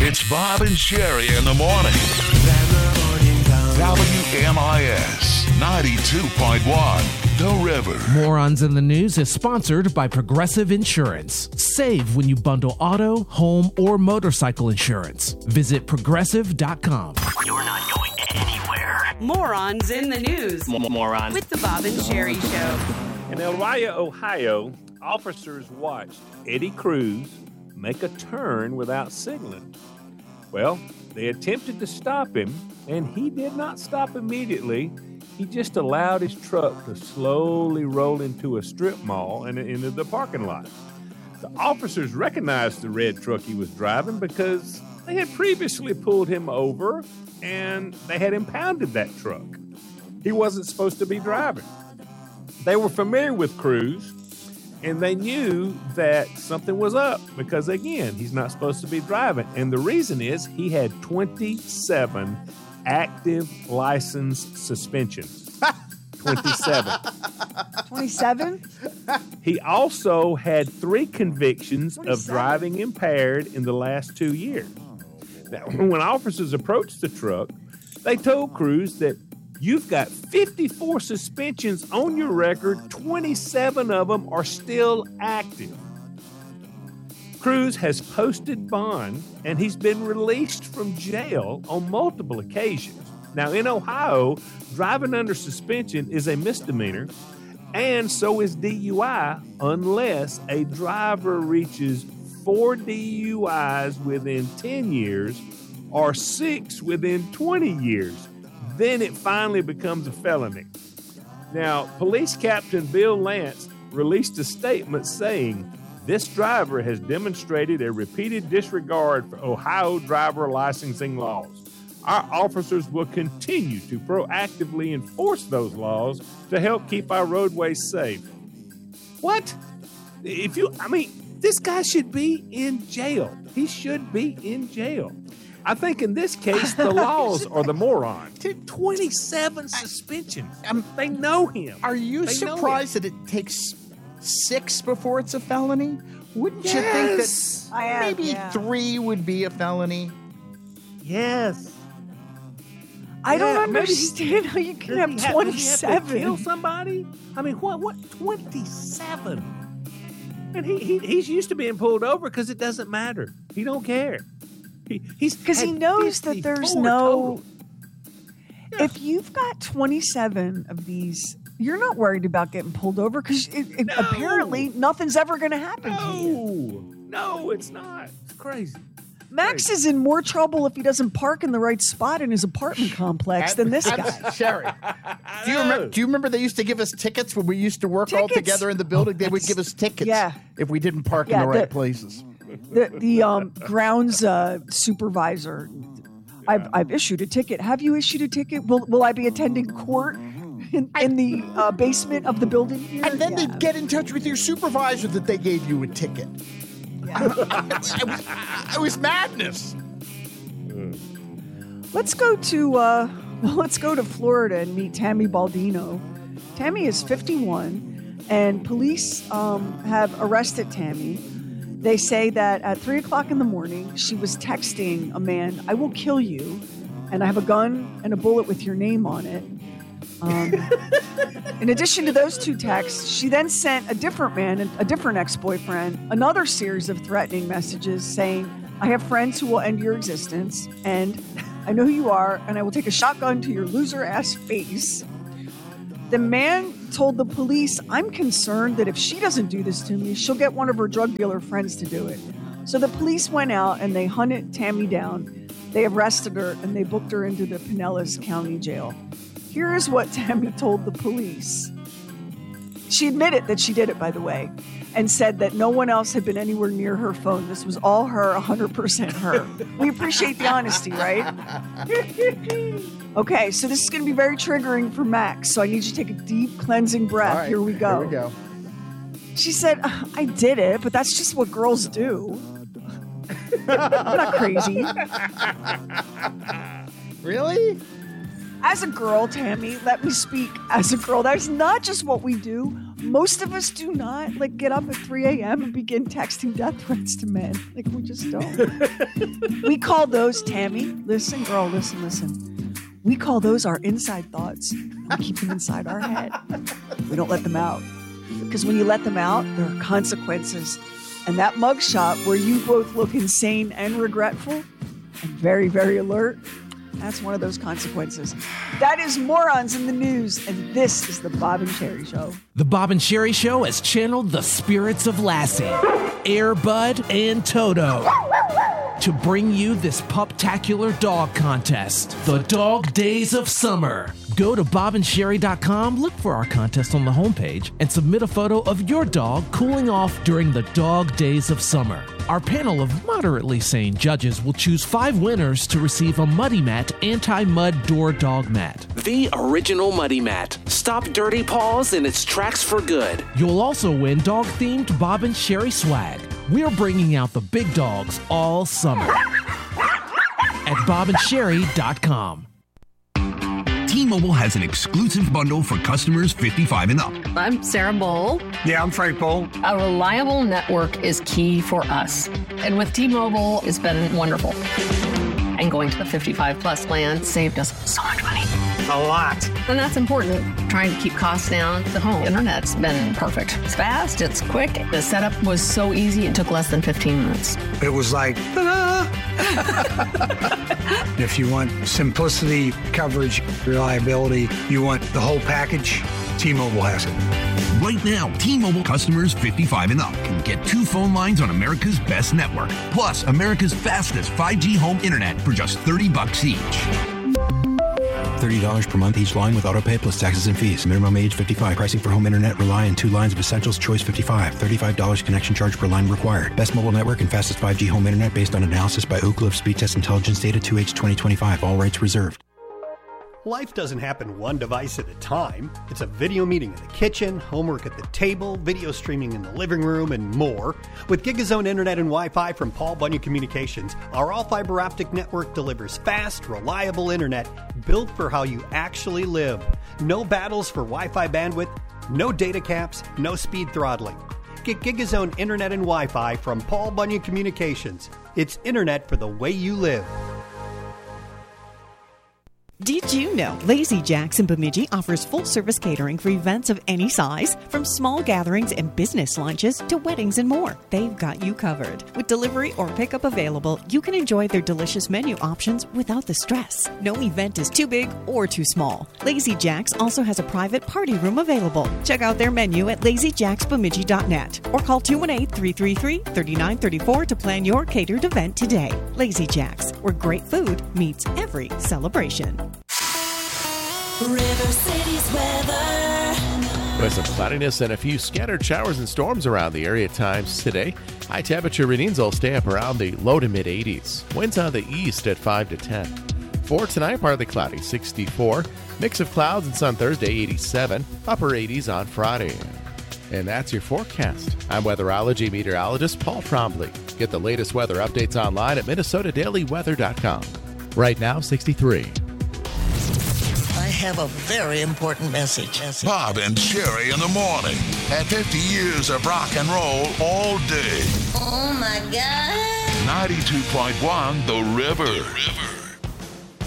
It's Bob and Sherry in the morning. WMIS 92.1, The River. Morons in the News is sponsored by Progressive Insurance. Save when you bundle auto, home, or motorcycle insurance. Visit progressive.com. You're not going anywhere. Morons in the News. Morons. With the Bob and Sherry Show. In Elraya, Ohio, officers watched Eddie Cruz make a turn without signaling. Well, they attempted to stop him, and he did not stop immediately. He just allowed his truck to slowly roll into a strip mall and into the parking lot. The officers recognized the red truck he was driving because they had previously pulled him over and they had impounded that truck. He wasn't supposed to be driving. They were familiar with Cruz, and they knew that something was up because, again, he's not supposed to be driving. And the reason is he had 27 active license suspensions. 27. 27? He also had 3 convictions of driving impaired in the last 2 years. Now, when officers approached the truck, they told Cruz that you've got 54 suspensions on your record, 27 of them are still active. Cruz has posted bond, and he's been released from jail on multiple occasions. Now, in Ohio, driving under suspension is a misdemeanor, and so is DUI unless a driver reaches 4 DUIs within 10 years or 6 within 20 years. Then it finally becomes a felony. Now, Police Captain Bill Lance released a statement saying, this driver has demonstrated a repeated disregard for Ohio driver licensing laws. Our officers will continue to proactively enforce those laws to help keep our roadways safe. What? This guy should be in jail. He should be in jail. I think in this case, the laws are the moron. 27 suspensions. They know him. Are you surprised that it takes 6 before it's a felony? Wouldn't you think that maybe 3 would be a felony? Yes. I don't understand how you can have 27. To kill somebody? I mean, what? 27? And he's used to being pulled over because it doesn't matter. He don't care. Because he knows that there's no... Yeah. If you've got 27 of these, you're not worried about getting pulled over because apparently nothing's ever going to happen to you. No, it's not. It's crazy. Max is in more trouble if he doesn't park in the right spot in his apartment complex than this guy. Sherry, do you remember they used to give us tickets when we used to work all together in the building? They would give us tickets if we didn't park in the right places. The grounds supervisor, I've issued a ticket. Have you issued a ticket? Will I be attending court in the basement of the building here? And then they'd get in touch with your supervisor that they gave you a ticket. It was madness. Let's go to Florida and meet Tammy Baldino. Tammy is 51, and police have arrested Tammy. They say that at 3 o'clock in the morning, she was texting a man, "I will kill you, and I have a gun and a bullet with your name on it." In addition to those 2 texts, she then sent a different man, a different ex-boyfriend, another series of threatening messages saying, "I have friends who will end your existence, and I know who you are, and I will take a shotgun to your loser-ass face." The man told the police, "I'm concerned that if she doesn't do this to me, she'll get one of her drug dealer friends to do it." So the police went out and they hunted Tammy down. They arrested her and they booked her into the Pinellas County Jail. Here is what Tammy told the police. She admitted that she did it, by the way, and said that no one else had been anywhere near her phone. This was all her, 100% her. We appreciate the honesty, right? Okay, so this is going to be very triggering for Max, so I need you to take a deep cleansing breath. Right, here we go. Here we go. She said, "I did it, but that's just what girls do." I'm not crazy. Really? As a girl, Tammy, let me speak as a girl. That's not just what we do. most of us do not get up at 3 a.m. and begin texting death threats to men. We just don't. We call those, Tammy, listen, girl, listen. We call those our inside thoughts. We keep them inside our head. We don't let them out. Because when you let them out, there are consequences. And that mugshot where you both look insane and regretful and very, very alert, that's one of those consequences. That is Morons in the News, and this is the Bob and Sherry Show. The Bob and Sherry Show has channeled the spirits of Lassie, Air Bud, and Toto to bring you this puptacular dog contest, the Dog Days of Summer. Go to bobandsherry.com, look for our contest on the homepage, and submit a photo of your dog cooling off during the Dog Days of Summer. Our panel of moderately sane judges will choose 5 winners to receive a Muddy Mat anti-mud door dog mat. The original Muddy Mat. Stop dirty paws in its tracks for good. You'll also win dog-themed Bob and Sherry swag. We're bringing out the big dogs all summer at bobandsherry.com. T-Mobile has an exclusive bundle for customers 55 and up. I'm Sarah Bowl. Yeah, I'm Frank Bowl. A reliable network is key for us. And with T-Mobile, it's been wonderful. And going to the 55-plus plan saved us so much money. A lot. And that's important. Trying to keep costs down. The home internet's been perfect. It's fast, it's quick. The setup was so easy, it took less than 15 minutes. It was like, ta-da! If you want simplicity, coverage, reliability, you want the whole package, T-Mobile has it. Right now, T-Mobile customers 55 and up can get 2 phone lines on America's best network, plus America's fastest 5G home internet for just $30 each. $30 per month each line with autopay plus taxes and fees. Minimum age 55. Pricing for home internet rely on 2 lines of Essentials Choice 55. $35 connection charge per line required. Best mobile network and fastest 5G home internet based on analysis by Ookla of Speed Test Intelligence data 2H 2025. All rights reserved. Life doesn't happen one device at a time. It's a video meeting in the kitchen, homework at the table, video streaming in the living room, and more. With GigaZone Internet and Wi-Fi from Paul Bunyan Communications, our all-fiber optic network delivers fast, reliable internet built for how you actually live. No battles for Wi-Fi bandwidth, no data caps, no speed throttling. Get GigaZone Internet and Wi-Fi from Paul Bunyan Communications. It's internet for the way you live. Did you know Lazy Jack's in Bemidji offers full-service catering for events of any size, from small gatherings and business lunches to weddings and more? They've got you covered. With delivery or pickup available, you can enjoy their delicious menu options without the stress. No event is too big or too small. Lazy Jack's also has a private party room available. Check out their menu at lazyjacksbemidji.net or call 218-333-3934 to plan your catered event today. Lazy Jack's, where great food meets every celebration. River City's weather. With some cloudiness and a few scattered showers and storms around the area at times today. High temperature readings will stay up around the low to mid 80s. Winds on the east at 5 to 10. For tonight, partly cloudy, 64. Mix of clouds and sun Thursday, 87. Upper 80s on Friday. And that's your forecast. I'm weatherology meteorologist Paul Trombley. Get the latest weather updates online at MinnesotaDailyWeather.com. Right now, 63. I have a very important message. Bob and Sherry in the morning. At 50 years of rock and roll all day. Oh, my God. 92.1 The River.